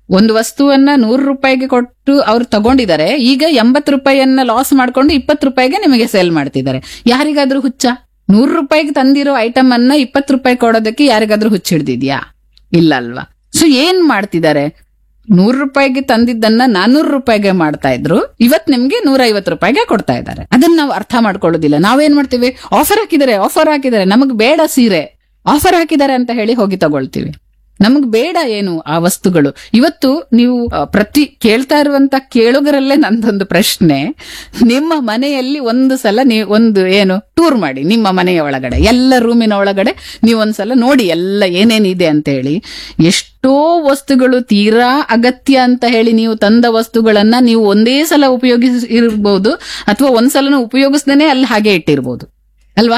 ಒಂದು ವಸ್ತುವನ್ನ 100 ರೂಪಾಯಿಗೆ ಕೊಟ್ಟು ಅವ್ರು ತಗೊಂಡಿದ್ದಾರೆ, ಈಗ 80 ರೂಪಾಯಿಯನ್ನ ಲಾಸ್ ಮಾಡ್ಕೊಂಡು 20 ರೂಪಾಯಿಗೆ ನಿಮಗೆ ಸೇಲ್ ಮಾಡ್ತಿದ್ದಾರೆ. ಯಾರಿಗಾದ್ರೂ ಹುಚ್ಚ? 100 ರೂಪಾಯಿಗೆ ತಂದಿರೋ ಐಟಮ್ ಅನ್ನ 20 ರೂಪಾಯಿ ಕೊಡೋದಕ್ಕೆ ಯಾರಿಗಾದ್ರೂ ಹುಚ್ಚ ಹಿಡ್ದಿದ್ಯಾ? ಇಲ್ಲ ಅಲ್ವಾ? ಸೊ ಏನ್ ಮಾಡ್ತಿದ್ದಾರೆ, 100 ರೂಪಾಯಿಗೆ ತಂದಿದ್ದನ್ನ 400 ರೂಪಾಯಿಗೆ ಮಾಡ್ತಾ ಇದ್ರು, ಇವತ್ ನಿಮ್ಗೆ 150 ರೂಪಾಯಿಗೆ ಕೊಡ್ತಾ ಇದ್ದಾರೆ. ಅದನ್ನ ನಾವು ಅರ್ಥ ಮಾಡ್ಕೊಳ್ಳೋದಿಲ್ಲ. ನಾವೇನ್ ಮಾಡ್ತೀವಿ, ಆಫರ್ ಹಾಕಿದ್ದಾರೆ, ನಮಗ್ ಬೇಡ ಸೀರೆ, ಆಫರ್ ಹಾಕಿದ್ದಾರೆ ಅಂತ ಹೇಳಿ ಹೋಗಿ ತಗೊಳ್ತೀವಿ. ನಮಗ್ ಬೇಡ ಏನು ಆ ವಸ್ತುಗಳು. ಇವತ್ತು ನೀವು ಪ್ರತಿ ಕೇಳ್ತಾ ಇರುವಂತ ಕೇಳುಗರಲ್ಲೇ ನಂದೊಂದು ಪ್ರಶ್ನೆ, ನಿಮ್ಮ ಮನೆಯಲ್ಲಿ ಒಂದು ಸಲ ನೀವು ಒಂದು ಏನು ಟೂರ್ ಮಾಡಿ, ನಿಮ್ಮ ಮನೆಯ ಒಳಗಡೆ ಎಲ್ಲ ರೂಮಿನ ಒಳಗಡೆ ನೀವು ಒಂದ್ಸಲ ನೋಡಿ ಎಲ್ಲ ಏನೇನಿದೆ ಅಂತ ಹೇಳಿ. ಎಷ್ಟೋ ವಸ್ತುಗಳು ತೀರಾ ಅಗತ್ಯ ಅಂತ ಹೇಳಿ ನೀವು ತಂದ ವಸ್ತುಗಳನ್ನ ನೀವು ಒಂದೇ ಸಲ ಉಪಯೋಗಿಸಿರ್ಬೋದು, ಅಥವಾ ಒಂದ್ಸಲನೂ ಉಪಯೋಗಿಸ್ದೇನೆ ಅಲ್ಲಿ ಹಾಗೆ ಇಟ್ಟಿರ್ಬೋದು ಅಲ್ವಾ?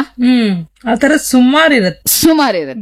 ಆತರ ಸುಮಾರಿರತ್ತೆ.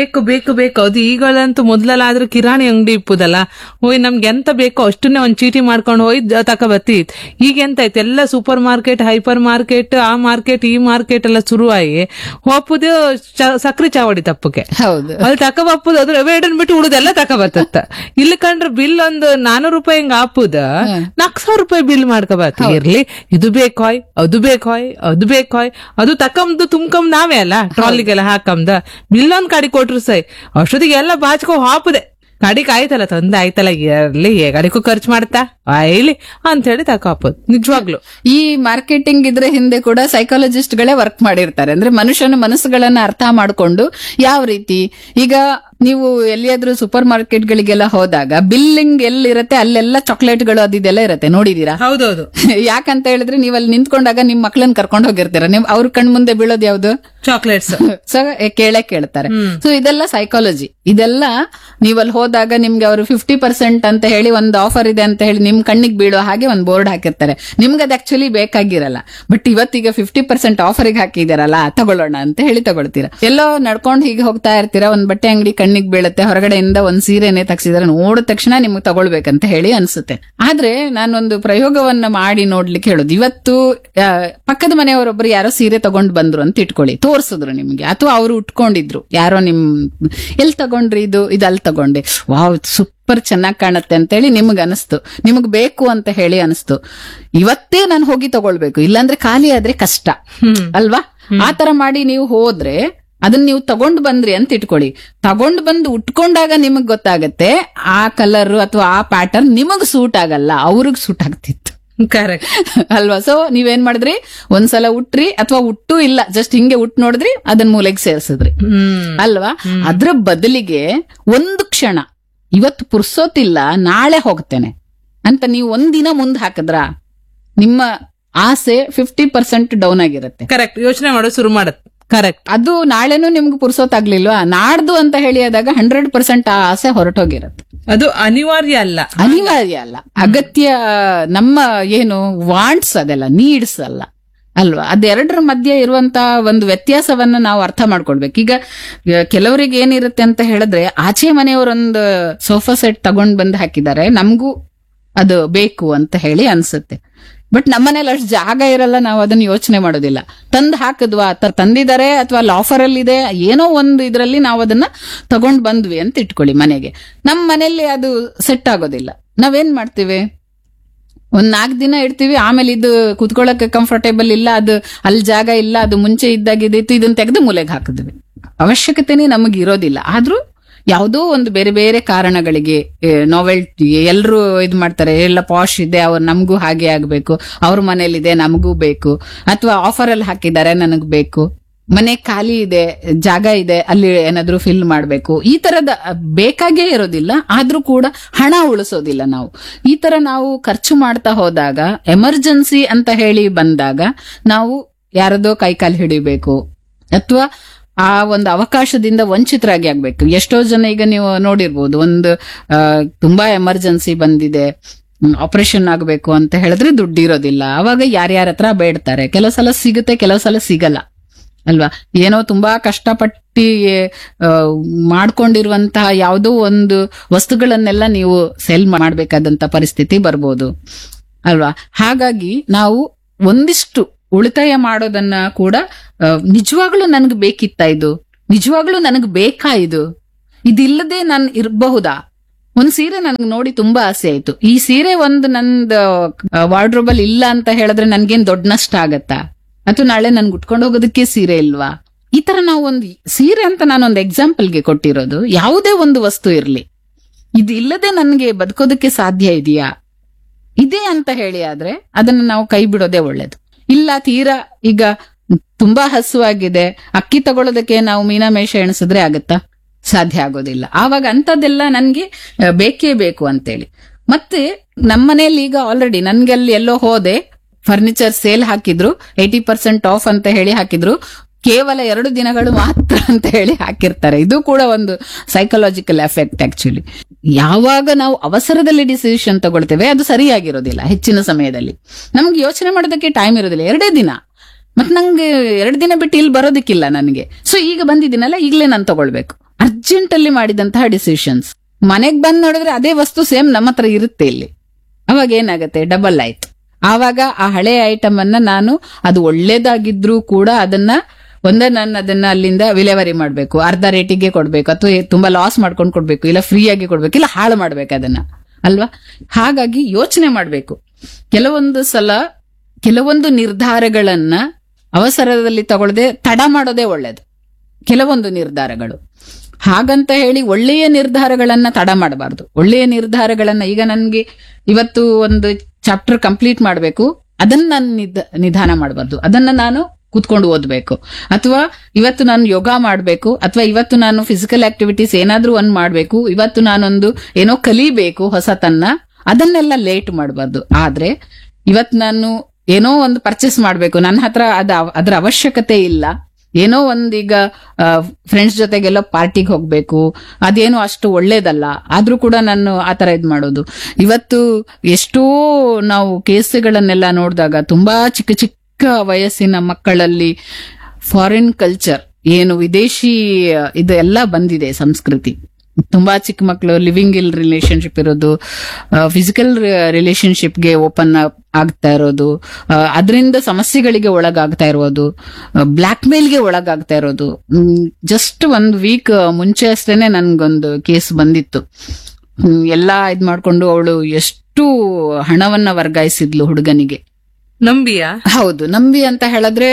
ಬೇಕು ಅದು ಈಗಳಂತೂ ಮೊದ್ಲಲ್ಲಾದ್ರೂ ಕಿರಾಣಿ ಅಂಗಡಿ ಇಪ್ಪುದಲ್ಲ, ಹೋಯ್ ನಮ್ಗೆ ಎಂತ ಬೇಕೋ ಅಷ್ಟನ್ನೇ ಒಂದ್ ಚೀಟಿ ಮಾಡ್ಕೊಂಡು ಹೋಯ್ ತಕಬತ್ತಿ. ಈಗ ಎಂತ ಆಯ್ತು, ಎಲ್ಲ ಸೂಪರ್ ಮಾರ್ಕೆಟ್, ಹೈಪರ್ ಮಾರ್ಕೆಟ್, ಆ ಮಾರ್ಕೆಟ್ ಈ ಮಾರ್ಕೆಟ್ ಎಲ್ಲ ಶುರುವಾಗಿ ಹೋಪುದು ಸಕ್ರಿ ಚಾವಡಿ ತಪ್ಪಕ್ಕೆ. ಹೌದು, ಅಲ್ಲಿ ತಕಬಪ್ಪುದು, ಅದ್ರ ವೇಡನ್ ಬಿಟ್ಟು ಉಳಿದೆಲ್ಲ ತಕಬತ್ತ. ಇಲ್ಲಿ ಕಂಡ್ರೆ ಬಿಲ್ ಒಂದು 400 ರೂಪಾಯಿ ಹಿಂಗ ಹಾಪುದ 4,000 ರೂಪಾಯಿ ಬಿಲ್ ಮಾಡ್ಕೋಬತ್ತ. ಇರ್ಲಿ, ಇದು ಬೇಕೋಯ್, ಅದು ಬೇಕೋಯ್, ಅದು ತಕಂದು ತುಂಬ್ಕಂದ್ ನಾವೇ ಅಲ್ಲ ಟ್ರಾಲಿಗೆಲ್ಲ ಹಾಕಂದ. ಬಿಲ್ ಒಂದ್ ಕಡಿ ಕೊಟ್ರು ಸೈ, ಅಷ್ಟೊತ್ತಿಗೆ ಎಲ್ಲ ಬಾಚ್ಕೊ ಹಾಪುದೆ. ಕಡಿಕ್ ಆಯ್ತಲ್ಲ, ತಂದೆ ಆಯ್ತಲ್ಲ, ಇರ್ಲಿ ಕಡಿಗೂ ಖರ್ಚು ಮಾಡ್ತಾ ಆಯ್ಲಿ ಅಂತ ಹೇಳಿ ತಕಾಪುದು. ನಿಜವಾಗ್ಲು ಈ ಮಾರ್ಕೆಟಿಂಗ್ ಇದ್ರೆ ಹಿಂದೆ ಕೂಡ ಸೈಕಾಲಜಿಸ್ಟ್ ಗಳೇ ವರ್ಕ್ ಮಾಡಿರ್ತಾರೆ. ಅಂದ್ರೆ ಮನುಷ್ಯನ ಮನಸ್ಸುಗಳನ್ನ ಅರ್ಥ ಮಾಡ್ಕೊಂಡು ಯಾವ ರೀತಿ, ಈಗ ನೀವು ಎಲ್ಲಿಯಾದ್ರೂ ಸೂಪರ್ ಮಾರ್ಕೆಟ್ ಗಳಿಗೆಲ್ಲ ಹೋದಾಗ ಬಿಲ್ಲಿಂಗ್ ಎಲ್ಲಿರತ್ತೆ ಅಲ್ಲೆಲ್ಲ ಚಾಕ್ಲೇಟ್ಗಳು ಅದಿದೆಲ್ಲ ಇರತ್ತೆ, ನೋಡಿದೀರಾ? ಹೌದೌದು. ಯಾಕಂತ ಹೇಳಿದ್ರೆ ನೀವು ಅಲ್ಲಿ ನಿಂತ್ಕೊಂಡಾಗ ನಿಮ್ ಮಕ್ಳನ್ನ ಕರ್ಕೊಂಡು ಹೋಗಿರ್ತೀರ, ನಿಮ್ ಅವ್ರ ಕಣ್ ಮುಂದೆ ಬೀಳೋದು ಯಾವ್ದು? ಚಾಕ್ಲೇಟ್ಸ್. ಸೊ ಕೇಳ್ತಾರೆ. ಸೊ ಇದೆಲ್ಲ ಸೈಕಾಲಜಿ. ಇದೆಲ್ಲ ನೀವಲ್ಲಿ ಹೋದಾಗ ನಿಮ್ಗೆ ಅವರು 50% ಅಂತ ಹೇಳಿ ಒಂದು ಆಫರ್ ಇದೆ ಅಂತ ಹೇಳಿ ನಿಮ್ ಕಣ್ಣಿಗೆ ಬೀಳೋ ಹಾಗೆ ಒಂದು ಬೋರ್ಡ್ ಹಾಕಿರ್ತಾರೆ. ನಿಮ್ಗೆ ಅದು ಆಕ್ಚುಲಿ ಬೇಕಾಗಿರಲ್ಲ, ಬಟ್ ಇವತ್ತೀಗ 50% ಆಫರ್ಗೆ ಹಾಕಿದಾರಲ್ಲ ತಗೊಳ್ಳೋಣ ಅಂತ ಹೇಳಿ ತಗೊಳ್ತೀರಾ. ಎಲ್ಲೋ ನಡ್ಕೊಂಡು ಹೀಗೆ ಹೋಗ್ತಾ ಇರ್ತೀರಾ, ಒಂದ್ ಬಟ್ಟೆ ಅಂಗಡಿ ಕಣ್ಣಿಗೆ ಬೀಳುತ್ತೆ, ಹೊರಗಡೆಯಿಂದ ಒಂದ್ ಸೀರೆನೆ ತಗ್ಸಿದಾರೆ, ನೋಡಿದ ತಕ್ಷಣ ನಿಮ್ಗೆ ತಗೊಳ್ಬೇಕಂತ ಹೇಳಿ ಅನ್ಸುತ್ತೆ. ಆದ್ರೆ ನಾನೊಂದು ಪ್ರಯೋಗವನ್ನ ಮಾಡಿ ನೋಡ್ಲಿಕ್ಕೆ ಹೇಳೋದು, ಇವತ್ತು ಪಕ್ಕದ ಮನೆಯವರೊಬ್ರು ಯಾರೋ ಸೀರೆ ತಗೊಂಡ್ ಬಂದ್ರು ಅಂತ ಇಟ್ಕೊಳ್ಳಿ, ತೋರ್ಸಿದ್ರು ನಿಮ್ಗೆ, ಅಥವಾ ಅವರು ಉಟ್ಕೊಂಡಿದ್ರು, ಯಾರೋ ಎಲ್ ತಗೊಂಡ್ರಿ, ಇದು ಅಲ್ಲಿ ತಗೊಂಡೆ, ವಾವ್ ಸೂಪರ್ ಚೆನ್ನಾಗ್ ಕಾಣುತ್ತೆ ಅಂತ ಹೇಳಿ ನಿಮ್ಗೆ ಅನಿಸ್ತು, ನಿಮಗ್ ಬೇಕು ಅಂತ ಹೇಳಿ ಅನಿಸ್ತು. ಇವತ್ತೇ ನಾನು ಹೋಗಿ ತಗೊಳ್ಬೇಕು, ಇಲ್ಲಾಂದ್ರೆ ಖಾಲಿ ಆದ್ರೆ ಕಷ್ಟ ಅಲ್ವಾ? ಆತರ ಮಾಡಿ ನೀವು ಹೋದ್ರೆ ಅದನ್ನ ನೀವು ತಗೊಂಡ್ ಬಂದ್ರಿ ಅಂತ ಇಟ್ಕೊಳ್ಳಿ, ತಗೊಂಡ್ ಬಂದು ಉಟ್ಕೊಂಡಾಗ ನಿಮಗ್ ಗೊತ್ತಾಗತ್ತೆ ಆ ಕಲರ್ ಅಥವಾ ಆ ಪ್ಯಾಟರ್ನ್ ನಿಮಗ್ ಸೂಟ್ ಆಗಲ್ಲ, ಅವ್ರಿಗೆ ಸೂಟ್ ಆಗ್ತಿತ್ತು. ಕರೆಕ್ಟ್ ಅಲ್ವಾ? ಸೊ ನೀವೇನ್ ಮಾಡಿದ್ರಿ, ಒಂದ್ಸಲ ಉಟ್ರಿ, ಅಥವಾ ಉಟ್ಟು ಇಲ್ಲ ಜಸ್ಟ್ ಹಿಂಗೆ ಉಟ್ ನೋಡಿದ್ರಿ, ಅದನ್ನ ಮೂಲೆಗೆ ಸೇರ್ಸಿದ್ರಿ ಅಲ್ವಾ? ಅದ್ರ ಬದಲಿಗೆ ಒಂದು ಕ್ಷಣ, ಇವತ್ತು ಪುರ್ಸೋತಿಲ್ಲ ನಾಳೆ ಹೋಗ್ತೇನೆ ಅಂತ ನೀವು ಒಂದಿನ ಮುಂದೆ ಹಾಕಿದ್ರ ನಿಮ್ಮ ಆಸೆ 50% ಡೌನ್ ಆಗಿರುತ್ತೆ. ಕರೆಕ್ಟ್, ಯೋಚನೆ ಮಾಡೋ ಶುರು ಮಾಡತ್. ಕರೆಕ್ಟ್, ಅದು ನಾಳೆನೂ ನಿಮ್ಗೆ ಪುರ್ಸೋತಾಗ್ಲಿಲ್ವಾ, ನಾಡ್ದು ಅಂತ ಹೇಳಿದಾಗ 100% ಆ ಆಸೆ ಹೊರಟೋಗಿರುತ್ತೆ. ಅದು ಅನಿವಾರ್ಯ ಅಲ್ಲ, ಅಗತ್ಯ. ನಮ್ಮ ಏನು ವಾಂಟ್ಸ್ ಅದೆಲ್ಲ ನೀಡ್ಸ್ ಅಲ್ಲ ಅಲ್ವಾ? ಅದೆರಡರ ಮಧ್ಯೆ ಇರುವಂತ ಒಂದು ವ್ಯತ್ಯಾಸವನ್ನ ನಾವು ಅರ್ಥ ಮಾಡ್ಕೊಳ್ಬೇಕು. ಈಗ ಕೆಲವರಿಗೆ ಏನಿರುತ್ತೆ ಅಂತ ಹೇಳಿದ್ರೆ, ಆಚೆ ಮನೆಯವರೊಂದು ಸೋಫಾ ಸೆಟ್ ತಗೊಂಡ್ ಬಂದು ಹಾಕಿದ್ದಾರೆ, ನಮಗೂ ಅದು ಬೇಕು ಅಂತ ಹೇಳಿ ಅನ್ಸುತ್ತೆ, ಬಟ್ ನಮ್ಮನೇಲಿ ಅಷ್ಟು ಜಾಗ ಇರಲ್ಲ, ನಾವು ಅದನ್ನ ಯೋಚನೆ ಮಾಡೋದಿಲ್ಲ. ಹಾಕಿದ್ವಾ, ತಂದಿದ್ದಾರೆ ಅಥವಾ ಆಫರ್ ಅಲ್ಲಿ ಇದೆ, ಏನೋ ಒಂದು ಇದ್ರಲ್ಲಿ ನಾವು ಅದನ್ನ ತಗೊಂಡ್ ಬಂದ್ವಿ ಅಂತ ಇಟ್ಕೊಳ್ಳಿ ಮನೆಗೆ. ನಮ್ಮ ಮನೆಯಲ್ಲಿ ಅದು ಸೆಟ್ ಆಗೋದಿಲ್ಲ. ನಾವೇನ್ ಮಾಡ್ತೀವಿ, ಒಂದ್ 4 ದಿನ ಇಡ್ತೀವಿ, ಆಮೇಲೆ ಇದು ಕುತ್ಕೊಳ್ಳಕ್ಕೆ ಕಂಫರ್ಟೇಬಲ್ ಇಲ್ಲ, ಅದು ಅಲ್ಲಿ ಜಾಗ ಇಲ್ಲ, ಅದು ಮುಂಚೆ ಇದ್ದಾಗಿದ್ದಿತ್ತು, ಇದನ್ನ ತೆಗೆದು ಮೂಲೆಗೆ ಹಾಕಿದ್ವಿ. ಅವಶ್ಯಕತೆನೇ ನಮಗೆ ಇರೋದಿಲ್ಲ, ಆದ್ರೂ ಯಾವುದೋ ಒಂದು ಬೇರೆ ಬೇರೆ ಕಾರಣಗಳಿಗೆ, ನಾವೆಲ್ಟಿ, ಎಲ್ರು ಇದ್ ಮಾಡ್ತಾರೆ, ಎಲ್ಲ ಪಾಶ್ ಇದೆ, ಅವ್ರು ನಮಗೂ ಹಾಗೆ ಆಗ್ಬೇಕು, ಅವ್ರ ಮನೇಲಿದೆ ನಮಗೂ ಬೇಕು, ಅಥವಾ ಆಫರ್ ಅಲ್ಲಿ ಹಾಕಿದ್ದಾರೆ ನನಗ್ ಬೇಕು, ಮನೆ ಖಾಲಿ ಇದೆ, ಜಾಗ ಇದೆ, ಅಲ್ಲಿ ಏನಾದ್ರೂ ಫಿಲ್ ಮಾಡ್ಬೇಕು, ಈ ತರದ ಬೇಕಾಗೇ ಇರೋದಿಲ್ಲ, ಆದ್ರೂ ಕೂಡ ಹಣ ಉಳಿಸೋದಿಲ್ಲ ನಾವು. ಈ ತರ ನಾವು ಖರ್ಚು ಮಾಡ್ತಾ ಹೋದಾಗ, ಎಮರ್ಜೆನ್ಸಿ ಅಂತ ಹೇಳಿ ಬಂದಾಗ ನಾವು ಯಾರದೋ ಕೈಕಾಲು ಹಿಡಿಬೇಕು, ಅಥವಾ ಆ ಒಂದು ಅವಕಾಶದಿಂದ ವಂಚಿತರಾಗಿ ಆಗ್ಬೇಕು. ಎಷ್ಟೋ ಜನ ಈಗ ನೀವು ನೋಡಿರ್ಬೋದು, ಒಂದು ತುಂಬಾ ಎಮರ್ಜೆನ್ಸಿ ಬಂದಿದೆ, ಆಪರೇಷನ್ ಆಗ್ಬೇಕು ಅಂತ ಹೇಳಿದ್ರೆ ದುಡ್ಡು ಇರೋದಿಲ್ಲ, ಅವಾಗ ಯಾರ್ಯಾರ ಹತ್ರ ಬೇಡ್ತಾರೆ. ಕೆಲವು ಸಲ ಸಿಗುತ್ತೆ, ಕೆಲವು ಸಲ ಸಿಗಲ್ಲ ಅಲ್ವಾ? ಏನೋ ತುಂಬಾ ಕಷ್ಟಪಟ್ಟು ಮಾಡ್ಕೊಂಡಿರುವಂತಹ ಯಾವುದೋ ಒಂದು ವಸ್ತುಗಳನ್ನೆಲ್ಲ ನೀವು ಸೆಲ್ ಮಾಡ್ಬೇಕಾದಂತ ಪರಿಸ್ಥಿತಿ ಬರ್ಬೋದು ಅಲ್ವಾ? ಹಾಗಾಗಿ ನಾವು ಒಂದಿಷ್ಟು ಉಳಿತಾಯ ಮಾಡೋದನ್ನ ಕೂಡ, ನಿಜವಾಗ್ಲೂ ನನಗೆ ಬೇಕಿತ್ತ ಇದು, ನಿಜವಾಗ್ಲೂ ನನಗೆ ಬೇಕಾ ಇದು, ಇದಿಲ್ಲದೆ ನಾನು ಇರಬಹುದಾ, ಒಂದ್ ಸೀರೆ ನನ್ಗೆ ನೋಡಿ ತುಂಬಾ ಆಸೆ ಆಯ್ತು. ಈ ಸೀರೆ ಒಂದು ನಂದು ವಾರ್ಡ್ರೋಬಲ್ ಇಲ್ಲ ಅಂತ ಹೇಳಿದ್ರೆ ನನ್ಗೇನ್ ದೊಡ್ಡ ನಷ್ಟ ಆಗತ್ತಾ, ಅಥವಾ ನಾಳೆ ನನ್ಗೆ ಉಟ್ಕೊಂಡು ಹೋಗೋದಕ್ಕೆ ಸೀರೆ ಇಲ್ವಾ? ಈ ತರ ನಾವು ಒಂದು ಸೀರೆ ಅಂತ ನಾನೊಂದು ಎಕ್ಸಾಂಪಲ್ಗೆ ಕೊಟ್ಟಿರೋದು. ಯಾವುದೇ ಒಂದು ವಸ್ತು ಇರ್ಲಿ, ಇದು ಇಲ್ಲದೆ ನನ್ಗೆ ಬದುಕೋದಕ್ಕೆ ಸಾಧ್ಯ ಇದೆಯಾ, ಇದೆ ಅಂತ ಹೇಳಿ ಆದ್ರೆ ಅದನ್ನ ನಾವು ಕೈ ಬಿಡೋದೇ ಒಳ್ಳೇದು. ಇಲ್ಲ ತೀರಾ ಈಗ ತುಂಬಾ ಹಸುವಾಗಿದೆ, ಅಕ್ಕಿ ತಗೊಳ್ಳೋದಕ್ಕೆ ನಾವು ಮೀನಾಮೇಷ ಎಣಿಸಿದ್ರೆ ಆಗತ್ತಾ? ಸಾಧ್ಯ ಆಗೋದಿಲ್ಲ. ಆವಾಗ ಅಂತದೆಲ್ಲ ನನ್ಗೆ ಬೇಕೇ ಬೇಕು ಅಂತೇಳಿ. ಮತ್ತೆ ನಮ್ಮನೇಲಿ ಈಗ ಆಲ್ರೆಡಿ ನನ್ಗೆ ಅಲ್ಲಿ ಎಲ್ಲೋ ಹೋದೆ, ಫರ್ನಿಚರ್ ಸೇಲ್ ಹಾಕಿದ್ರು, 80% ಆಫ್ ಅಂತ ಹೇಳಿ ಹಾಕಿದ್ರು, ಕೇವಲ 2 ದಿನಗಳು ಮಾತ್ರ ಅಂತ ಹೇಳಿ ಹಾಕಿರ್ತಾರೆ. ಇದು ಕೂಡ ಒಂದು ಸೈಕಲಾಜಿಕಲ್ ಎಫೆಕ್ಟ್ ಆಕ್ಚುಲಿ. ಯಾವಾಗ ನಾವು ಅವಸರದಲ್ಲಿ ಡಿಸಿಷನ್ ತಗೊಳ್ತೇವೆ ಅದು ಸರಿಯಾಗಿರೋದಿಲ್ಲ. ಹೆಚ್ಚಿನ ಸಮಯದಲ್ಲಿ ನಮ್ಗೆ ಯೋಚನೆ ಮಾಡೋದಕ್ಕೆ ಟೈಮ್ ಇರೋದಿಲ್ಲ. 2 ದಿನ, ಮತ್ ನಂಗೆ 2 ದಿನ ಬಿಟ್ಟು ಇಲ್ಲಿ ಬರೋದಕ್ಕಿಲ್ಲ ನನಗೆ. ಸೊ ಈಗ ಬಂದಿದ್ದೀನಲ್ಲ, ಈಗಲೇ ನಾನು ತಗೊಳ್ಬೇಕು. ಅರ್ಜೆಂಟ್ ಅಲ್ಲಿ ಮಾಡಿದಂತಹ ಡಿಸಿಷನ್ಸ್ ಮನೆಗ್ ಬಂದ್ ನೋಡಿದ್ರೆ ಅದೇ ವಸ್ತು ಸೇಮ್ ನಮ್ಮ ಹತ್ರ ಇರುತ್ತೆ ಇಲ್ಲಿ. ಅವಾಗ ಏನಾಗತ್ತೆ, ಡಬಲ್ ಆಯ್ತು. ಆವಾಗ ಆ ಹಳೆ ಐಟಮ್ ಅನ್ನ ನಾನು, ಅದು ಒಳ್ಳೇದಾಗಿದ್ರು ಕೂಡ ನಾನು ಅದನ್ನ ಅಲ್ಲಿಂದ ವಿಲೇವಾರಿ ಮಾಡ್ಬೇಕು, ಅರ್ಧ ರೇಟಿಗೆ ಕೊಡ್ಬೇಕು, ಅಥವಾ ತುಂಬಾ ಲಾಸ್ ಮಾಡ್ಕೊಂಡು ಕೊಡ್ಬೇಕು, ಇಲ್ಲ ಫ್ರೀ ಆಗಿ ಕೊಡ್ಬೇಕು, ಇಲ್ಲ ಹಾಳು ಮಾಡ್ಬೇಕು ಅದನ್ನ, ಅಲ್ವಾ? ಹಾಗಾಗಿ ಯೋಚನೆ ಮಾಡ್ಬೇಕು. ಕೆಲವೊಂದು ಸಲ ಕೆಲವೊಂದು ನಿರ್ಧಾರಗಳನ್ನ ಅವಸರದಲ್ಲಿ ತಗೊಳ್ಳದೆ ತಡ ಮಾಡೋದೇ ಒಳ್ಳೇದು. ಕೆಲವೊಂದು ನಿರ್ಧಾರಗಳು ಹಾಗಂತ ಹೇಳಿ ಒಳ್ಳೆಯ ನಿರ್ಧಾರಗಳನ್ನ ತಡ ಮಾಡಬಾರ್ದು. ಒಳ್ಳೆಯ ನಿರ್ಧಾರಗಳನ್ನ, ಈಗ ನನ್ಗೆ ಇವತ್ತು ಒಂದು ಚಾಪ್ಟರ್ ಕಂಪ್ಲೀಟ್ ಮಾಡ್ಬೇಕು, ಅದನ್ನ ನಾನು ನಿಧಾನ ಮಾಡಬಾರ್ದು. ಅದನ್ನ ನಾನು ಕೂತ್ಕೊಂಡು ಓದ್ಬೇಕು. ಅಥವಾ ಇವತ್ತು ನಾನು ಯೋಗ ಮಾಡ್ಬೇಕು, ಅಥವಾ ಇವತ್ತು ನಾನು ಫಿಸಿಕಲ್ ಆಕ್ಟಿವಿಟೀಸ್ ಏನಾದ್ರೂ ಒಂದ್ ಮಾಡ್ಬೇಕು, ಇವತ್ತು ನಾನೊಂದು ಏನೋ ಕಲಿಬೇಕು ಹೊಸತನ್ನ, ಅದನ್ನೆಲ್ಲ ಲೇಟ್ ಮಾಡಬಾರ್ದು. ಆದ್ರೆ ಇವತ್ತು ನಾನು ಏನೋ ಒಂದು ಪರ್ಚೇಸ್ ಮಾಡ್ಬೇಕು, ನನ್ನ ಹತ್ರ ಅದ್ರ ಅವಶ್ಯಕತೆ ಇಲ್ಲ, ಏನೋ ಒಂದೀಗ ಫ್ರೆಂಡ್ಸ್ ಜೊತೆಗೆಲ್ಲ ಪಾರ್ಟಿಗೆ ಹೋಗ್ಬೇಕು, ಅದೇನೋ ಅಷ್ಟು ಒಳ್ಳೇದಲ್ಲ, ಆದ್ರೂ ಕೂಡ ನಾನು ಆತರ ಇದ್ ಮಾಡೋದು. ಇವತ್ತು ಎಷ್ಟೋ ನಾವು ಕೇಸುಗಳನ್ನೆಲ್ಲ ನೋಡಿದಾಗ ತುಂಬಾ ಚಿಕ್ಕ ಚಿಕ್ಕ ವಯಸ್ಸಿನ ಮಕ್ಕಳಲ್ಲಿ ಫಾರಿನ್ ಕಲ್ಚರ್, ಏನು ವಿದೇಶಿ ಇದೆಲ್ಲ ಬಂದಿದೆ ಸಂಸ್ಕೃತಿ. ತುಂಬಾ ಚಿಕ್ಕ ಮಕ್ಕಳು ಲಿವಿಂಗ್ ಇಲ್ ರಿಲೇಶನ್ಶಿಪ್ ಇರೋದು, ಫಿಸಿಕಲ್ ರಿಲೇಶನ್ಶಿಪ್ಗೆ ಓಪನ್ ಆಗ್ತಾ ಇರೋದು, ಅದರಿಂದ ಸಮಸ್ಯೆಗಳಿಗೆ ಒಳಗಾಗ್ತಾ ಇರೋದು, ಬ್ಲಾಕ್ ಮೇಲ್ಗೆ ಒಳಗಾಗ್ತಾ ಇರೋದು. ಜಸ್ಟ್ 1 ವೀಕ್ ಮುಂಚೆ ಅಷ್ಟೇನೆ ನನ್ಗೊಂದು ಕೇಸ್ ಬಂದಿತ್ತು. ಎಲ್ಲಾ ಇದ್ ಮಾಡ್ಕೊಂಡು ಅವಳು ಎಷ್ಟು ಹಣವನ್ನ ವರ್ಗಾಯಿಸಿದ್ಲು ಹುಡುಗನಿಗೆ. ನಂಬಿಯಾ? ಹೌದು, ನಂಬಿ ಅಂತ ಹೇಳಿದ್ರೆ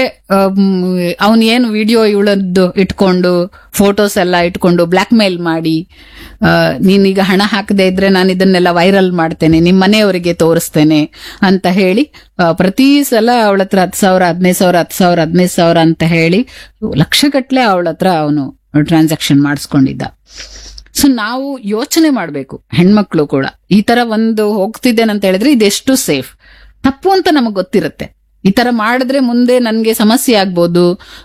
ಅವನ್ ಏನು ವಿಡಿಯೋ ಇವಳದ್ದು ಇಟ್ಕೊಂಡು, ಫೋಟೋಸ್ ಎಲ್ಲ ಇಟ್ಕೊಂಡು ಬ್ಲಾಕ್ ಮೇಲ್ ಮಾಡಿ, ನೀನೀಗ ಹಣ ಹಾಕದೇ ಇದ್ರೆ ನಾನು ಇದನ್ನೆಲ್ಲ ವೈರಲ್ ಮಾಡ್ತೇನೆ, ನಿಮ್ ಮನೆಯವರಿಗೆ ತೋರಿಸ್ತೇನೆ ಅಂತ ಹೇಳಿ ಪ್ರತಿ ಸಲ ಅವಳ ಹತ್ರ 10,000, 15,000, 10,000, 15,000 ಅಂತ ಹೇಳಿ ಲಕ್ಷಗಟ್ಲೆ ಅವಳ ಹತ್ರ ಅವನು ಟ್ರಾನ್ಸಾಕ್ಷನ್ ಮಾಡಿಸ್ಕೊಂಡಿದ್ದ. ಸೊ ನಾವು ಯೋಚನೆ ಮಾಡ್ಬೇಕು, ಹೆಣ್ಮಕ್ಳು ಕೂಡ ಈ ತರ ಒಂದು ಹೋಗ್ತಿದ್ದೇನಂತ ಹೇಳಿದ್ರೆ ಇದೆಷ್ಟು ಸೇಫ್. ತಪ್ಪು ಅಂತ ನಮಗ್ ಗೊತ್ತಿರುತ್ತೆ, ಈ ತರ ಮಾಡಿದ್ರೆ ಮುಂದೆ ನನ್ಗೆ ಸಮಸ್ಯೆ ಆಗ್ಬೋದು.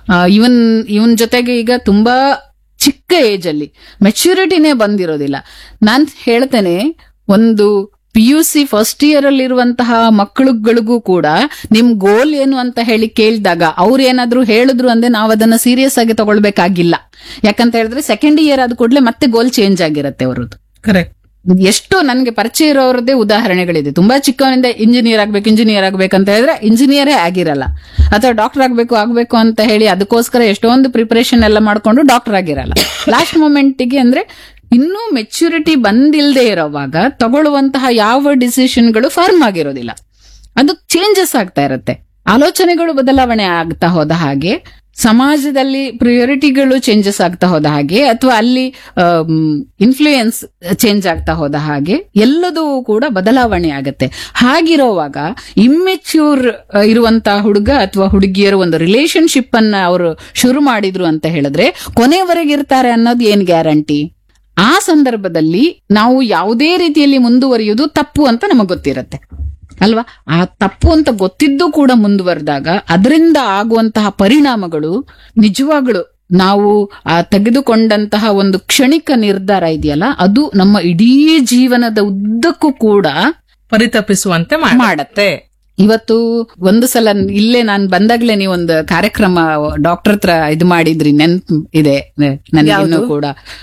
ಇವನ್ ಜೊತೆಗೆ ಈಗ ತುಂಬಾ ಚಿಕ್ಕ ಏಜ್ ಅಲ್ಲಿ ಮೆಚ್ಯೂರಿಟಿನೇ ಬಂದಿರೋದಿಲ್ಲ. ನಾನ್ ಹೇಳ್ತೇನೆ, ಒಂದು PUC ಫಸ್ಟ್ ಇಯರ್ ಅಲ್ಲಿರುವಂತಹ ಮಕ್ಕಳುಗಳಿಗೂ ಕೂಡ ನಿಮ್ ಗೋಲ್ ಏನು ಅಂತ ಹೇಳಿ ಕೇಳಿದಾಗ ಅವ್ರು ಏನಾದ್ರು ಹೇಳಿದ್ರು ಅಂದ್ರೆ ನಾವ್ ಅದನ್ನ ಸೀರಿಯಸ್ ಆಗಿ ತಗೊಳ್ಬೇಕಾಗಿಲ್ಲ. ಯಾಕಂತ ಹೇಳಿದ್ರೆ ಸೆಕೆಂಡ್ ಇಯರ್ ಆದ ಕೂಡಲೇ ಮತ್ತೆ ಗೋಲ್ ಚೇಂಜ್ ಆಗಿರತ್ತೆ ಅವರದ್ದು. ಕರೆಕ್ಟ್. ಎಷ್ಟೋ ನನ್ಗೆ ಪರಿಚಯ ಇರೋರದ್ದೇ ಉದಾಹರಣೆಗಳಿದೆ. ತುಂಬಾ ಚಿಕ್ಕವನಿಂದ ಇಂಜಿನಿಯರ್ ಆಗ್ಬೇಕಂತ ಹೇಳಿದ್ರೆ ಇಂಜಿನಿಯರೇ ಆಗಿರಲ್ಲ, ಅಥವಾ ಡಾಕ್ಟರ್ ಆಗ್ಬೇಕು ಅಂತ ಹೇಳಿ ಅದಕ್ಕೋಸ್ಕರ ಎಷ್ಟೊಂದು ಪ್ರಿಪರೇಷನ್ ಎಲ್ಲ ಮಾಡ್ಕೊಂಡು ಡಾಕ್ಟರ್ ಆಗಿರಲ್ಲ. ಲಾಸ್ಟ್ ಮೊಮೆಂಟಿಗೆ ಅಂದ್ರೆ ಇನ್ನೂ ಮೆಚ್ಯೂರಿಟಿ ಬಂದಿಲ್ಲದೆ ಇರೋವಾಗ ತಗೊಳ್ಳುವಂತಹ ಯಾವ ಡಿಸಿಷನ್ಗಳು ಫರ್ಮ್ ಆಗಿರೋದಿಲ್ಲ. ಅದು ಚೇಂಜಸ್ ಆಗ್ತಾ ಇರುತ್ತೆ, ಆಲೋಚನೆಗಳು ಬದಲಾವಣೆ ಆಗ್ತಾ ಹೋದ ಹಾಗೆ, ಸಮಾಜದಲ್ಲಿ ಪ್ರಿಯಾರಿಟಿಗಳು ಚೇಂಜಸ್ ಆಗ್ತಾ ಹೋದ ಹಾಗೆ, ಅಥವಾ ಅಲ್ಲಿ ಇನ್ಫ್ಲೂಯೆನ್ಸ್ ಚೇಂಜ್ ಆಗ್ತಾ ಹೋದ ಹಾಗೆ ಎಲ್ಲದೂ ಕೂಡ ಬದಲಾವಣೆ ಆಗತ್ತೆ. ಹಾಗಿರೋವಾಗ ಇಮ್ಮೆಚ್ಯೂರ್ ಇರುವಂತಹ ಹುಡುಗ ಅಥವಾ ಹುಡುಗಿಯರು ಒಂದು ರಿಲೇಶನ್ಶಿಪ್ ಅನ್ನ ಅವರು ಶುರು ಮಾಡಿದ್ರು ಅಂತ ಹೇಳಿದ್ರೆ ಕೊನೆವರೆಗೆ ಇರ್ತಾರೆ ಅನ್ನೋದು ಏನ್ ಗ್ಯಾರಂಟಿ? ಆ ಸಂದರ್ಭದಲ್ಲಿ ನಾವು ಯಾವುದೇ ರೀತಿಯಲ್ಲಿ ಮುಂದುವರಿಯುವುದು ತಪ್ಪು ಅಂತ ನಮಗೆ ಗೊತ್ತಿರತ್ತೆ ಅಲ್ವಾ? ಆ ತಪ್ಪು ಅಂತ ಗೊತ್ತಿದ್ದು ಕೂಡ ಮುಂದುವರೆದಾಗ ಅದರಿಂದ ಆಗುವಂತಹ ಪರಿಣಾಮಗಳು ನಿಜವಾಗ್ಲು ನಾವು ತೆಗೆದುಕೊಂಡಂತಹ ಒಂದು ಕ್ಷಣಿಕ ನಿರ್ಧಾರ ಇದೆಯಲ್ಲ, ಅದು ನಮ್ಮ ಇಡೀ ಜೀವನದ ಉದ್ದಕ್ಕೂ ಕೂಡ ಪರಿತಪಿಸುವಂತೆ ಮಾಡತ್ತೆ. ಇವತ್ತು ಒಂದು ಸಲ ಇಲ್ಲೇ ನಾನು ಬಂದಾಗ್ಲೇ ನೀವೊಂದು ಕಾರ್ಯಕ್ರಮ ಡಾಕ್ಟರ್ ಹತ್ರ ಇದು ಮಾಡಿದ್ರಿ, ನೆನ್ಪು ಇದೆ ನನಗಿನ್ನೂ ಕೂಡ.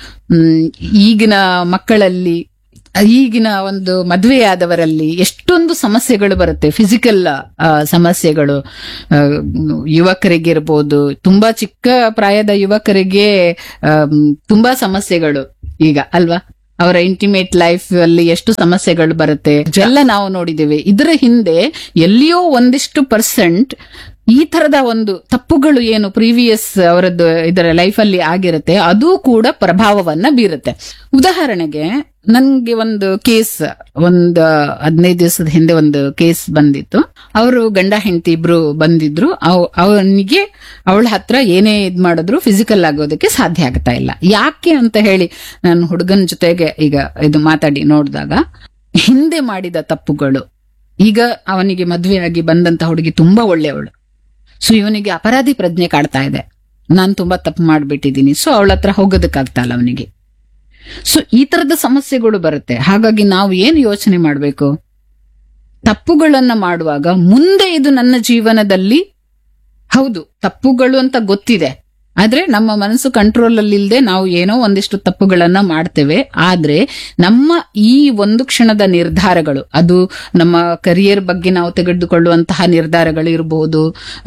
ಈಗಿನ ಮಕ್ಕಳಲ್ಲಿ, ಈಗಿನ ಒಂದು ಮದುವೆಯಾದವರಲ್ಲಿ ಎಷ್ಟೊಂದು ಸಮಸ್ಯೆಗಳು ಬರುತ್ತೆ, ಫಿಸಿಕಲ್ ಸಮಸ್ಯೆಗಳು. ಯುವಕರಿಗಿರ್ಬೋದು, ತುಂಬಾ ಚಿಕ್ಕ ಪ್ರಾಯದ ಯುವಕರಿಗೆ ತುಂಬಾ ಸಮಸ್ಯೆಗಳು ಈಗ ಅಲ್ವಾ? ಅವರ ಇಂಟಿಮೇಟ್ ಲೈಫ್ ಅಲ್ಲಿ ಎಷ್ಟು ಸಮಸ್ಯೆಗಳು ಬರುತ್ತೆ ಎಲ್ಲ ನಾವು ನೋಡಿದ್ದೇವೆ. ಇದರ ಹಿಂದೆ ಎಲ್ಲಿಯೋ ಒಂದಿಷ್ಟು ಪರ್ಸೆಂಟ್ ಈ ತರದ ಒಂದು ತಪ್ಪುಗಳು ಏನು ಪ್ರೀವಿಯಸ್ ಅವರದ್ದು ಇದರ ಲೈಫ್ ಅಲ್ಲಿ ಆಗಿರುತ್ತೆ ಅದು ಕೂಡ ಪ್ರಭಾವವನ್ನ ಬೀರುತ್ತೆ. ಉದಾಹರಣೆಗೆ ನನ್ಗೆ ಒಂದು ಕೇಸ್, ಒಂದು 15 ದಿವಸದ ಹಿಂದೆ ಒಂದು ಕೇಸ್ ಬಂದಿತ್ತು. ಅವರು ಗಂಡ ಹೆಂಡತಿ ಇಬ್ರು ಬಂದಿದ್ರು. ಅವನಿಗೆ ಅವಳ ಹತ್ರ ಏನೇ ಇದ್ ಮಾಡಿದ್ರು ಫಿಸಿಕಲ್ ಆಗೋದಕ್ಕೆ ಸಾಧ್ಯ ಆಗ್ತಾ ಇಲ್ಲ. ಯಾಕೆ ಅಂತ ಹೇಳಿ ನಾನು ಹುಡುಗನ ಜೊತೆಗೆ ಈಗ ಇದು ಮಾತಾಡಿ ನೋಡಿದಾಗ, ಹಿಂದೆ ಮಾಡಿದ ತಪ್ಪುಗಳು, ಈಗ ಅವನಿಗೆ ಮದ್ವೆ ಆಗಿ ಬಂದಂತ ಹುಡುಗಿ ತುಂಬಾ ಒಳ್ಳೆಯವಳು. ಸೊ ಇವನಿಗೆ ಅಪರಾಧಿ ಪ್ರಜ್ಞೆ ಕಾಡ್ತಾ ಇದೆ, ನಾನು ತುಂಬಾ ತಪ್ಪು ಮಾಡ್ಬಿಟ್ಟಿದ್ದೀನಿ, ಸೊ ಅವಳ ಹತ್ರ ಹೋಗೋದಕ್ಕಾಗ್ತಾ ಇಲ್ಲ ಅವನಿಗೆ. ಸೊ ಈ ತರದ ಸಮಸ್ಯೆಗಳು ಬರುತ್ತೆ. ಹಾಗಾಗಿ ನಾವು ಏನು ಯೋಚನೆ ಮಾಡ್ಬೇಕು, ತಪ್ಪುಗಳನ್ನ ಮಾಡುವಾಗ ಮುಂದೆ ಇದು ನನ್ನ ಜೀವನದಲ್ಲಿ ಹೌದು ತಪ್ಪುಗಳು ಅಂತ ಗೊತ್ತಿದೆ, ಆದ್ರೆ ನಮ್ಮ ಮನಸ್ಸು ಕಂಟ್ರೋಲ್ ಅಲ್ಲಿ ಇಲ್ಲದೆ ನಾವು ಏನೋ ಒಂದಿಷ್ಟು ತಪ್ಪುಗಳನ್ನ ಮಾಡ್ತೇವೆ. ಆದ್ರೆ ನಮ್ಮ ಈ ಒಂದು ಕ್ಷಣದ ನಿರ್ಧಾರಗಳು, ಅದು ನಮ್ಮ ಕರಿಯರ್ ಬಗ್ಗೆ ನಾವು ತೆಗೆದುಕೊಳ್ಳುವಂತಹ ನಿರ್ಧಾರಗಳು ಇರಬಹುದು,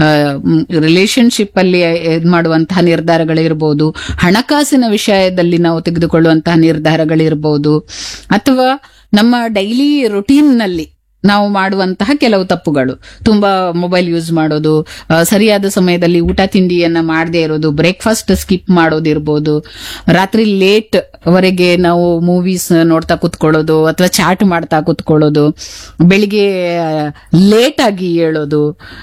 ರಿಲೇಶನ್ಶಿಪ್ ಅಲ್ಲಿ ಇದ್ ಮಾಡುವಂತಹ ನಿರ್ಧಾರಗಳು ಇರಬಹುದು, ಹಣಕಾಸಿನ ವಿಷಯದಲ್ಲಿ ನಾವು ತೆಗೆದುಕೊಳ್ಳುವಂತಹ ನಿರ್ಧಾರಗಳಿರಬಹುದು, ಅಥವಾ ನಮ್ಮ ಡೈಲಿ ರುಟೀನ್ ನಲ್ಲಿ ನಾವು ಮಾಡುವಂತಹ ಕೆಲವು ತಪ್ಪುಗಳು, ತುಂಬಾ ಮೊಬೈಲ್ ಯೂಸ್ ಮಾಡೋದು, ಸರಿಯಾದ ಸಮಯದಲ್ಲಿ ಊಟ ತಿಂಡಿಯನ್ನ ಮಾಡದೇ ಇರೋದು, ಬ್ರೇಕ್ಫಾಸ್ಟ್ ಸ್ಕಿಪ್ ಮಾಡೋದಿರ್ಬೋದು, ರಾತ್ರಿ ಲೇಟ್ ವರೆಗೆ ನಾವು ಮೂವೀಸ್ ನೋಡ್ತಾ ಕುತ್ಕೊಳ್ಳೋದು ಅಥವಾ ಚಾಟ್ ಮಾಡ್ತಾ ಕುತ್ಕೊಳ್ಳೋದು, ಬೆಳಿಗ್ಗೆ ಲೇಟ್ ಆಗಿ ಏಳೋದು,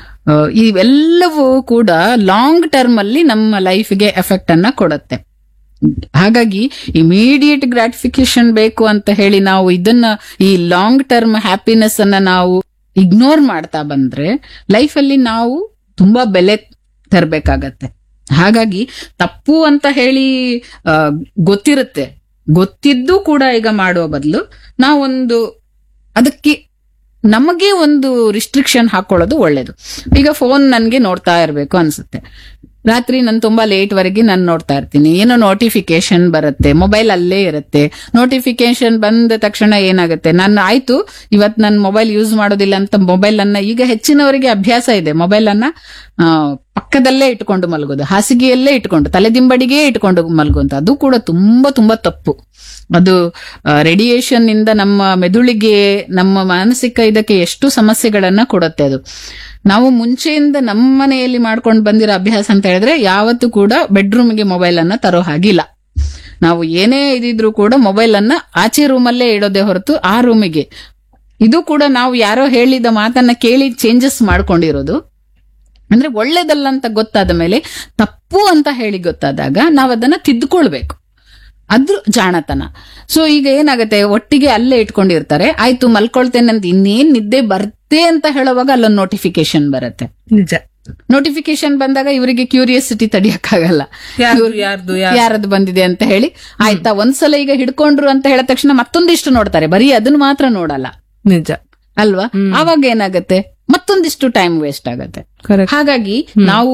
ಇವೆಲ್ಲವೂ ಕೂಡ ಲಾಂಗ್ ಟರ್ಮ್ ಅಲ್ಲಿ ನಮ್ಮ ಲೈಫ್ಗೆ ಎಫೆಕ್ಟ್ ಅನ್ನ ಕೊಡುತ್ತೆ. ಹಾಗಾಗಿ ಇಮಿಡಿಯೇಟ್ ಗ್ರಾಟಿಫಿಕೇಶನ್ ಬೇಕು ಅಂತ ಹೇಳಿ ನಾವು ಇದನ್ನ, ಈ ಲಾಂಗ್ ಟರ್ಮ್ ಹ್ಯಾಪಿನೆಸ್ ಅನ್ನ ನಾವು ಇಗ್ನೋರ್ ಮಾಡ್ತಾ ಬಂದ್ರೆ ಲೈಫಲ್ಲಿ ನಾವು ತುಂಬಾ ಬೆಲೆ ತರಬೇಕಾಗತ್ತೆ. ಹಾಗಾಗಿ ತಪ್ಪು ಅಂತ ಹೇಳಿ ಗೊತ್ತಿರುತ್ತೆ, ಗೊತ್ತಿದ್ದು ಕೂಡ ಈಗ ಮಾಡುವ ಬದಲು ನಾವೊಂದು ಅದಕ್ಕೆ ನಮಗೆ ಒಂದು ರಿಸ್ಟ್ರಿಕ್ಷನ್ ಹಾಕೊಳ್ಳೋದು ಒಳ್ಳೇದು. ಈಗ ಫೋನ್ ನನ್ಗೆ ನೋಡ್ತಾ ಇರ್ಬೇಕು ಅನ್ಸುತ್ತೆ, ರಾತ್ರಿ ನಾನು ತುಂಬಾ ಲೇಟ್ ವರೆಗೆ ನಾನು ನೋಡ್ತಾ ಇರ್ತೀನಿ, ಏನೋ ನೋಟಿಫಿಕೇಶನ್ ಬರುತ್ತೆ, ಮೊಬೈಲ್ ಅಲ್ಲೇ ಇರುತ್ತೆ. ನೋಟಿಫಿಕೇಶನ್ ಬಂದ ತಕ್ಷಣ ಏನಾಗುತ್ತೆ, ನಾನು ಆಯ್ತು ಇವತ್ ನಾನು ಮೊಬೈಲ್ ಯೂಸ್ ಮಾಡೋದಿಲ್ಲ ಅಂತ ಮೊಬೈಲ್ ಅನ್ನ, ಈಗ ಹೆಚ್ಚಿನವರಿಗೆ ಅಭ್ಯಾಸ ಇದೆ ಮೊಬೈಲ್ ಅನ್ನ ಪಕ್ಕದಲ್ಲೇ ಇಟ್ಕೊಂಡು ಮಲಗೋದು, ಹಾಸಿಗೆಯಲ್ಲೇ ಇಟ್ಕೊಂಡು ತಲೆದಿಂಬಡಿಗೆ ಇಟ್ಕೊಂಡು ಮಲಗುವಂತ. ಅದು ಕೂಡ ತುಂಬಾ ತುಂಬಾ ತಪ್ಪು. ಅದು ರೇಡಿಯೇಷನ್ ಇಂದ ನಮ್ಮ ಮೆದುಳಿಗೆ, ನಮ್ಮ ಮಾನಸಿಕ ಇದಕ್ಕೆ ಎಷ್ಟು ಸಮಸ್ಯೆಗಳನ್ನ ಕೊಡುತ್ತೆ. ಅದು ನಾವು ಮುಂಚೆಯಿಂದ ನಮ್ಮ ಮನೆಯಲ್ಲಿ ಮಾಡ್ಕೊಂಡು ಬಂದಿರೋ ಅಭ್ಯಾಸ ಅಂತ ಹೇಳಿದ್ರೆ ಯಾವತ್ತೂ ಕೂಡ ಬೆಡ್ರೂಮ್ಗೆ ಮೊಬೈಲ್ ಅನ್ನ ತರೋ ಹಾಗಿಲ್ಲ. ನಾವು ಏನೇ ಇದಿದ್ರು ಕೂಡ ಮೊಬೈಲ್ ಅನ್ನ ಆಚೆ ರೂಮಲ್ಲೇ ಇಡೋದೇ ಹೊರತು ಆ ರೂಮಿಗೆ. ಇದು ಕೂಡ ನಾವು ಯಾರೋ ಹೇಳಿದ ಮಾತನ್ನ ಕೇಳಿ ಚೇಂಜಸ್ ಮಾಡ್ಕೊಂಡಿರೋದು. ಅಂದ್ರೆ ಒಳ್ಳೇದಲ್ಲ ಅಂತ ಗೊತ್ತಾದ ಮೇಲೆ, ತಪ್ಪು ಅಂತ ಹೇಳಿ ಗೊತ್ತಾದಾಗ ನಾವು ಅದನ್ನ ತಿದ್ದುಕೊಳ್ಬೇಕು, ಅದು ಜಾಣತನ. ಸೊ ಈಗ ಏನಾಗುತ್ತೆ, ಒಟ್ಟಿಗೆ ಅಲ್ಲೇ ಇಟ್ಕೊಂಡಿರ್ತಾರೆ, ಆಯ್ತು ಮಲ್ಕೊಳ್ತೇನೆ ಅಂತ ಇನ್ನೇನ್ ನಿದ್ದೆ ಬರ್ತೆ ಅಂತ ಹೇಳುವಾಗ ಅಲ್ಲೊಂದು ನೋಟಿಫಿಕೇಶನ್ ಬರುತ್ತೆ. ನಿಜ. ನೋಟಿಫಿಕೇಶನ್ ಬಂದಾಗ ಇವರಿಗೆ ಕ್ಯೂರಿಯಾಸಿಟಿ ತಡಿಯಕ್ಕಾಗಲ್ಲ, ಯಾರದು ಬಂದಿದೆ ಅಂತ ಹೇಳಿ. ಆಯ್ತಾ ಒಂದ್ಸಲ ಈಗ ಹಿಡ್ಕೊಂಡ್ರು ಅಂತ ಹೇಳಿದ ತಕ್ಷಣ ಮತ್ತೊಂದಿಷ್ಟು ನೋಡ್ತಾರೆ, ಬರೀ ಅದನ್ನ ಮಾತ್ರ ನೋಡಲ್ಲ. ನಿಜ ಅಲ್ವಾ? ಆವಾಗ ಏನಾಗತ್ತೆ, ಮತ್ತೊಂದಿಷ್ಟು ಟೈಮ್ ವೇಸ್ಟ್ ಆಗತ್ತೆ. ಹಾಗಾಗಿ ನಾವು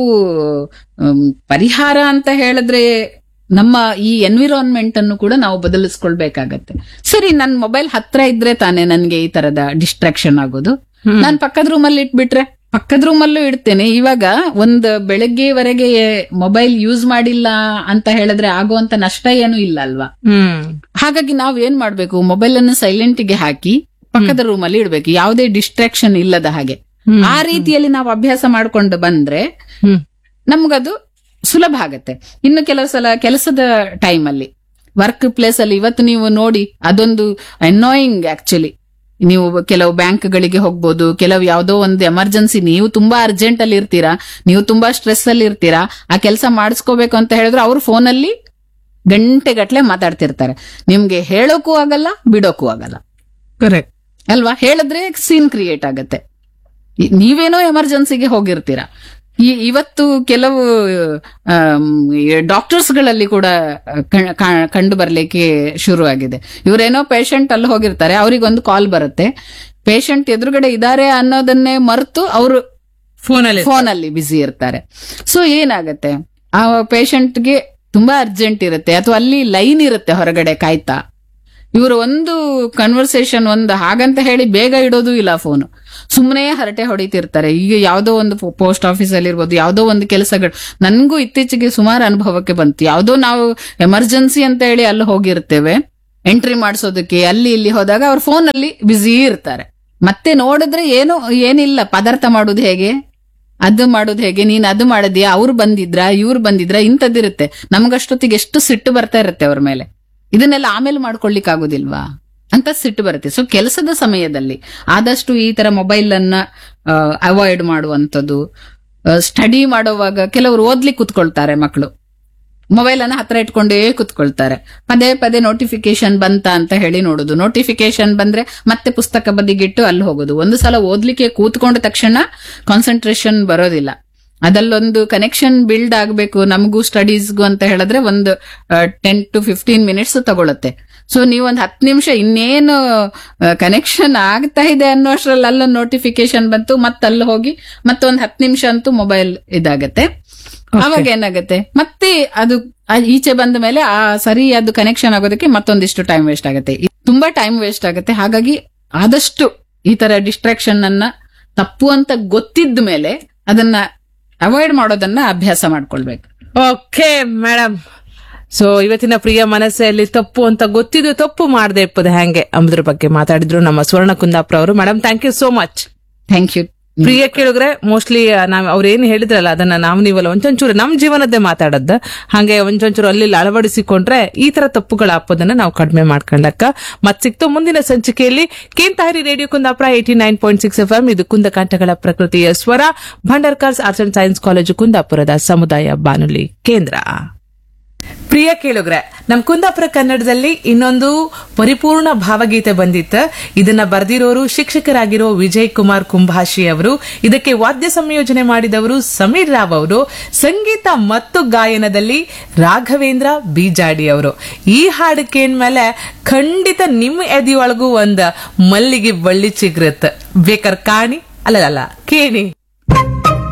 ಪರಿಹಾರ ಅಂತ ಹೇಳಿದ್ರೆ ನಮ್ಮ ಈ ಎನ್ವಿರಾನ್ಮೆಂಟ್ ಅನ್ನು ಕೂಡ ನಾವು ಬದಲಿಸ್ಕೊಳ್ಬೇಕಾಗತ್ತೆ. ಸರಿ, ನನ್ ಮೊಬೈಲ್ ಹತ್ರ ಇದ್ರೆ ತಾನೇ ನನ್ಗೆ ಈ ತರದ ಡಿಸ್ಟ್ರಾಕ್ಷನ್ ಆಗೋದು. ನಾನ್ ಪಕ್ಕದ ರೂಮಲ್ಲಿ ಇಟ್ಬಿಟ್ರೆ ಪಕ್ಕದ ರೂಮಲ್ಲೂ ಇಡ್ತೇನೆ. ಇವಾಗ ಒಂದು ಬೆಳಗ್ಗೆವರೆಗೆ ಮೊಬೈಲ್ ಯೂಸ್ ಮಾಡಿಲ್ಲ ಅಂತ ಹೇಳಿದ್ರೆ ಆಗುವಂತ ನಷ್ಟ ಏನು ಇಲ್ಲ ಅಲ್ವಾ? ಹಾಗಾಗಿ ನಾವ್ ಏನ್ ಮಾಡ್ಬೇಕು, ಮೊಬೈಲ್ ಅನ್ನು ಸೈಲೆಂಟ್ ಗೆ ಹಾಕಿ ಪಕ್ಕದ ರೂಮಲ್ಲಿ ಇಡ್ಬೇಕು, ಯಾವುದೇ ಡಿಸ್ಟ್ರಾಕ್ಷನ್ ಇಲ್ಲದ ಹಾಗೆ. ಆ ರೀತಿಯಲ್ಲಿ ನಾವು ಅಭ್ಯಾಸ ಮಾಡ್ಕೊಂಡು ಬಂದ್ರೆ ನಮ್ಗದು ಸುಲಭ ಆಗತ್ತೆ. ಇನ್ನು ಕೆಲವು ಸಲ ಕೆಲಸದ ಟೈಮ್ ಅಲ್ಲಿ, ವರ್ಕ್ ಪ್ಲೇಸ್ ಅಲ್ಲಿ ಇವತ್ತು ನೀವು ನೋಡಿ, ಅದೊಂದು ಅನಾಯಿಂಗ್ ಆಕ್ಚುಲಿ. ನೀವು ಕೆಲವು ಬ್ಯಾಂಕ್ಗಳಿಗೆ ಹೋಗ್ಬೋದು, ಕೆಲವು ಯಾವುದೋ ಒಂದು ಎಮರ್ಜೆನ್ಸಿ, ನೀವು ತುಂಬಾ ಅರ್ಜೆಂಟ್ ಅಲ್ಲಿ ಇರ್ತೀರಾ, ನೀವು ತುಂಬಾ ಸ್ಟ್ರೆಸ್ ಅಲ್ಲಿ ಇರ್ತೀರಾ, ಆ ಕೆಲಸ ಮಾಡಿಸ್ಕೋಬೇಕು ಅಂತ ಹೇಳಿದ್ರೆ ಅವ್ರು ಫೋನಲ್ಲಿ ಗಂಟೆಗಟ್ಲೆ ಮಾತಾಡ್ತಿರ್ತಾರೆ. ನಿಮ್ಗೆ ಹೇಳೋಕ್ಕೂ ಆಗಲ್ಲ, ಬಿಡೋಕ್ಕೂ ಆಗಲ್ಲ. ಕರೆಕ್ಟ್ ಅಲ್ವಾ? ಹೇಳಿದ್ರೆ ಸೀನ್ ಕ್ರಿಯೇಟ್ ಆಗತ್ತೆ. ನೀವೇನೋ ಎಮರ್ಜೆನ್ಸಿಗೆ ಹೋಗಿರ್ತೀರಾ. ಇವತ್ತು ಕೆಲವು ಡಾಕ್ಟರ್ಸ್ಗಳಲ್ಲಿ ಕೂಡ ಕಂಡು ಬರ್ಲಿಕ್ಕೆ ಶುರು ಆಗಿದೆ. ಇವರೇನೋ ಪೇಷಂಟ್ ಅಲ್ಲಿ ಹೋಗಿರ್ತಾರೆ, ಅವ್ರಿಗೊಂದು ಕಾಲ್ ಬರುತ್ತೆ, ಪೇಷಂಟ್ ಎದುರುಗಡೆ ಇದಾರೆ ಅನ್ನೋದನ್ನೇ ಮರೆತು ಅವರು ಫೋನಲ್ಲಿ ಬ್ಯುಸಿ ಇರ್ತಾರೆ. ಸೊ ಏನಾಗತ್ತೆ, ಆ ಪೇಷಂಟ್ಗೆ ತುಂಬಾ ಅರ್ಜೆಂಟ್ ಇರುತ್ತೆ, ಅಥವಾ ಅಲ್ಲಿ ಲೈನ್ ಇರುತ್ತೆ ಹೊರಗಡೆ ಕಾಯ್ತಾ. ಇವರು ಒಂದು ಕನ್ವರ್ಸೇಷನ್ ಹಾಗಂತ ಹೇಳಿ ಬೇಗ ಇಡೋದು ಇಲ್ಲ, ಫೋನು ಸುಮ್ಮನೆ ಹರಟೆ ಹೊಡಿತಿರ್ತಾರೆ. ಈಗ ಯಾವ್ದೋ ಒಂದು ಪೋಸ್ಟ್ ಆಫೀಸ್ ಅಲ್ಲಿ ಇರ್ಬೋದು, ಯಾವ್ದೋ ಒಂದು ಕೆಲಸಗಳು, ನನ್ಗೂ ಇತ್ತೀಚೆಗೆ ಸುಮಾರು ಅನುಭವಕ್ಕೆ ಬಂತು. ಯಾವ್ದೋ ನಾವು ಎಮರ್ಜೆನ್ಸಿ ಅಂತ ಹೇಳಿ ಅಲ್ಲಿ ಹೋಗಿರ್ತೇವೆ, ಎಂಟ್ರಿ ಮಾಡಿಸೋದಕ್ಕೆ ಅಲ್ಲಿ ಇಲ್ಲಿ ಹೋದಾಗ ಅವ್ರ ಫೋನ್ ಅಲ್ಲಿ ಬ್ಯುಸಿ ಇರ್ತಾರೆ. ಮತ್ತೆ ನೋಡಿದ್ರೆ ಏನಿಲ್ಲ, ಪದಾರ್ಥ ಮಾಡೋದು ಹೇಗೆ, ಅದು ಮಾಡೋದು ಹೇಗೆ, ನೀನ್ ಅದು ಮಾಡಿದ್ಯಾ, ಅವ್ರು ಬಂದಿದ್ರ ಇವ್ರು ಬಂದಿದ್ರ, ಇಂಥದ್ದಿರುತ್ತೆ. ನಮ್ಗಷ್ಟೊತ್ತಿಗೆ ಎಷ್ಟು ಸಿಟ್ಟು ಬರ್ತಾ ಇರುತ್ತೆ ಅವ್ರ ಮೇಲೆ. ಇದನ್ನೆಲ್ಲ ಆಮೇಲೆ ಮಾಡ್ಕೊಳ್ಲಿಕ್ಕೆ ಆಗೋದಿಲ್ವಾ ಅಂತ ಸಿಟ್ಟು ಬರುತ್ತೆ. ಸೊ ಕೆಲಸದ ಸಮಯದಲ್ಲಿ ಆದಷ್ಟು ಈ ತರ ಮೊಬೈಲ್ ಅನ್ನ ಅವಾಯ್ಡ್ ಮಾಡುವಂಥದ್ದು. ಸ್ಟಡಿ ಮಾಡುವಾಗ ಕೆಲವರು ಓದ್ಲಿಕ್ಕೆ ಕುತ್ಕೊಳ್ತಾರೆ, ಮಕ್ಕಳು ಮೊಬೈಲ್ ಅನ್ನ ಹತ್ರ ಇಟ್ಕೊಂಡೇ ಕುತ್ಕೊಳ್ತಾರೆ. ಪದೇ ಪದೇ ನೋಟಿಫಿಕೇಶನ್ ಬಂತ ಅಂತ ಹೇಳಿ ನೋಡುದು, ನೋಟಿಫಿಕೇಶನ್ ಬಂದ್ರೆ ಮತ್ತೆ ಪುಸ್ತಕ ಬದಿಗಿಟ್ಟು ಅಲ್ಲಿ ಹೋಗುದು. ಒಂದು ಸಲ ಓದ್ಲಿಕ್ಕೆ ಕೂತ್ಕೊಂಡ ತಕ್ಷಣ ಕಾನ್ಸಂಟ್ರೇಷನ್ ಬರೋದಿಲ್ಲ. ಅದಲ್ಲೊಂದು ಕನೆಕ್ಷನ್ ಬಿಲ್ಡ್ ಆಗ್ಬೇಕು ನಮಗೂ ಸ್ಟಡೀಸ್ಗೂ ಅಂತ ಹೇಳಿದ್ರೆ ಒಂದು 10 to 15 ಮಿನಿಟ್ಸ್ ತಗೊಳುತ್ತೆ. ಸೊ ನೀವೊಂದು 10 ನಿಮಿಷ ಇನ್ನೇನು ಕನೆಕ್ಷನ್ ಆಗ್ತಾ ಇದೆ ಅನ್ನೋಷ್ಟ್ರಲ್ಲಿ ಅಲ್ಲೊಂದು ನೋಟಿಫಿಕೇಶನ್ ಬಂತು, ಅಲ್ಲಿ ಹೋಗಿ ಮತ್ತೊಂದು 10 ನಿಮಿಷ ಅಂತೂ ಮೊಬೈಲ್ ಇದಾಗತ್ತೆ. ಅವಾಗ ಏನಾಗತ್ತೆ, ಮತ್ತೆ ಅದು ಈಚೆ ಬಂದ ಮೇಲೆ ಸರಿ ಅದು ಕನೆಕ್ಷನ್ ಆಗೋದಕ್ಕೆ ಮತ್ತೊಂದಿಷ್ಟು ಟೈಮ್ ವೇಸ್ಟ್ ಆಗುತ್ತೆ, ತುಂಬಾ ಟೈಮ್ ವೇಸ್ಟ್ ಆಗುತ್ತೆ. ಹಾಗಾಗಿ ಆದಷ್ಟು ಈ ತರ ಡಿಸ್ಟ್ರಾಕ್ಷನ್ ಅನ್ನ ತಪ್ಪು ಅಂತ ಗೊತ್ತಿದ್ದ ಮೇಲೆ ಅದನ್ನ ಅವಾಯ್ಡ್ ಮಾಡೋದನ್ನ ಅಭ್ಯಾಸ ಮಾಡ್ಕೊಳ್ಬೇಕು. ಓಕೆ ಮೇಡಮ್, ಸೊ ಇವತ್ತಿನ ಪ್ರಿಯ ಮನಸ್ಸಲ್ಲಿ ತಪ್ಪು ಅಂತ ಗೊತ್ತಿದ್ದು ತಪ್ಪು ಮಾಡದೆ ಇಪ್ಪದ ಹೆಂಗೆ ಅಂಬುದ್ರ ಬಗ್ಗೆ ಮಾತಾಡಿದ್ರು ನಮ್ಮ ಸ್ವರ್ಣ ಕುಂದಾಪುರ ಅವರು. Madam, thank you so much. Thank you. ಪ್ರಿಯ ಕೇಳಿದ್ರೆ ಮೋಸ್ಟ್ಲಿ ನಾವ್ ಅವ್ರೇನು ಹೇಳಿದ್ರಲ್ಲ ಅದನ್ನ ನಾವು ನೀವಲ್ಲ ಒಂಚೂರು ನಮ್ ಜೀವನದ್ದೇ ಮಾತಾಡದ್ದ, ಹಾಗೆ ಒಂಚೂರು ಅಲ್ಲಿ ಅಳವಡಿಸಿಕೊಂಡ್ರೆ ಈ ತರ ತಪ್ಪುಗಳು ಹಾಕೋದನ್ನ ನಾವು ಕಡಿಮೆ ಮಾಡ್ಕೊಂಡಕ್ಕ. ಮತ್ ಸಿಕ್ತು ಮುಂದಿನ ಸಂಚಿಕೆಯಲ್ಲಿ. ಕೇಂತಾರಿ ರೇಡಿಯೋ ಕುಂದಾಪುರ 89.6 FM, ಇದು ಕುಂದಕಾಂಠಗಳ ಪ್ರಕೃತಿಯ ಸ್ವರ, Bhandarkar's arts and science college ಕುಂದಾಪುರದ ಸಮುದಾಯ ಬಾನುಲಿ ಕೇಂದ್ರ. ಪ್ರಿಯ ಕೇಳುಗ್ರೆ, ನಮ್ ಕುಂದಾಪುರ ಕನ್ನಡದಲ್ಲಿ ಇನ್ನೊಂದು ಪರಿಪೂರ್ಣ ಭಾವಗೀತೆ ಬಂದಿತ್ತು. ಇದನ್ನ ಬರೆದಿರೋರು ಶಿಕ್ಷಕರಾಗಿರೋ ವಿಜಯ್ ಕುಮಾರ್ ಕುಂಭಾಷಿ ಅವರು, ಇದಕ್ಕೆ ವಾದ್ಯ ಸಂಯೋಜನೆ ಮಾಡಿದವರು ಸಮೀರ್ ರಾವ್ ಅವರು, ಸಂಗೀತ ಮತ್ತು ಗಾಯನದಲ್ಲಿ ರಾಘವೇಂದ್ರ ಬೀಜಾಡಿ ಅವರು. ಈ ಹಾಡು ಕೇಳ್ಮೇಲೆ ಖಂಡಿತ ನಿಮ್ಮ ಎದೆಯೊಳಗೂ ಒಂದ್ ಮಲ್ಲಿಗೆ ಬಳ್ಳಿ ಚಿಗ್ರತ್. ಬೇಕಾರ ಕಾಣಿ ಅಲ್ಲ ಕೇಣಿ.